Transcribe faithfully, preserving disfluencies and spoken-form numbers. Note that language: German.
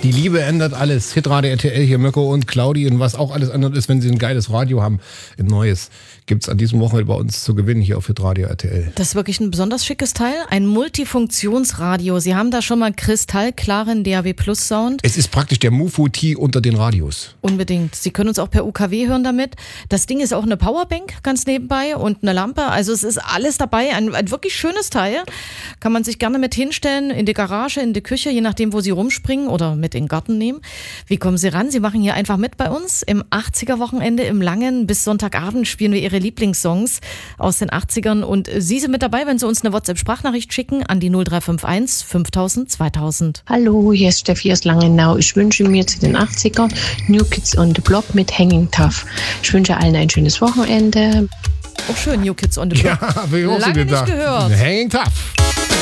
Die Liebe ändert alles. Hitradio R T L hier, Mirko und Claudi. Und was auch alles ändert ist, wenn sie ein geiles Radio haben, ein neues, gibt es an diesem Wochenende bei uns zu gewinnen hier auf Hitradio R T L. Das ist wirklich ein besonders schickes Teil. Ein Multifunktionsradio. Sie haben da schon mal kristallklaren D A W Plus Sound. Es ist praktisch der Mufu-T unter den Radios. Unbedingt. Sie können uns auch per U K W hören damit. Das Ding ist auch eine Powerbank ganz nebenbei und eine Lampe. Also es ist alles dabei. Ein, ein wirklich schönes Teil. Kann man sich gerne mit hinstellen in die Garage, in die Küche, je nachdem, wo Sie rumspringen oder mit in den Garten nehmen. Wie kommen Sie ran? Sie machen hier einfach mit bei uns. Im achtziger-Wochenende im Langen bis Sonntagabend spielen wir Ihre Lieblingssongs aus den achtzigern. Und Sie sind mit dabei, wenn Sie uns eine WhatsApp-Sprachnachricht schicken an die null drei fünf eins fünftausend zweitausend. Hallo, hier ist Steffi aus Langenau. Ich wünsche mir zu den achtzigern New Kids on the Block mit Hanging Tough. Ich wünsche allen ein schönes Wochenende. Auch schön, New Kids on the Block. Ja, habe ich auch so Lange gedacht. nicht gehört. Hanging Tough.